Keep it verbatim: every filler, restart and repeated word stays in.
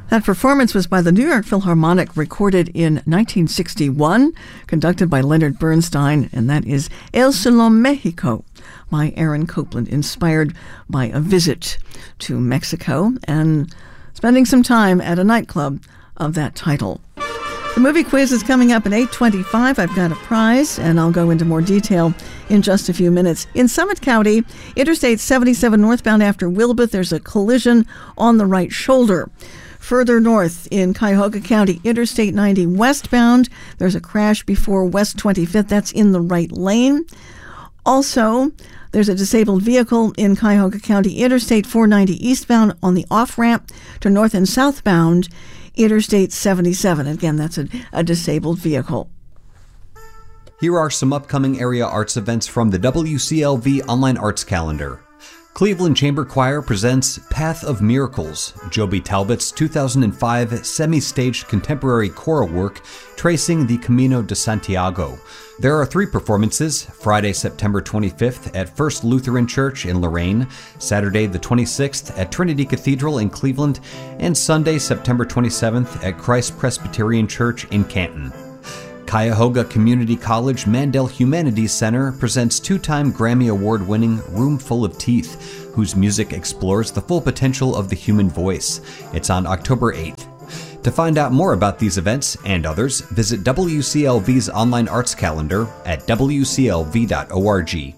That performance was by the New York Philharmonic, recorded in nineteen sixty-one, conducted by Leonard Bernstein, and that is El Salón Mexico by Aaron Copland, inspired by a visit to Mexico and spending some time at a nightclub of that title. The movie quiz is coming up at eight twenty-five. I've got a prize, and I'll go into more detail in just a few minutes. In Summit County, Interstate seventy-seven northbound after Wilbeth, there's a collision on the right shoulder. Further north in Cuyahoga County, Interstate ninety westbound, there's a crash before West twenty-fifth. That's in the right lane. Also, there's a disabled vehicle in Cuyahoga County, Interstate four ninety eastbound on the off-ramp to north and southbound Interstate seventy-seven. Again, that's a, a disabled vehicle. Here are some upcoming area arts events from the W C L V Online Arts Calendar. Cleveland Chamber Choir presents Path of Miracles, Joby Talbot's two thousand five semi-staged contemporary choral work tracing the Camino de Santiago. There are three performances, Friday, September twenty-fifth at First Lutheran Church in Lorain, Saturday the twenty-sixth at Trinity Cathedral in Cleveland, and Sunday, September twenty-seventh at Christ Presbyterian Church in Canton. Cuyahoga Community College Mandel Humanities Center presents two-time Grammy Award-winning Room Full of Teeth, whose music explores the full potential of the human voice. It's on October eighth. To find out more about these events and others, visit W C L V's online arts calendar at W C L V dot org.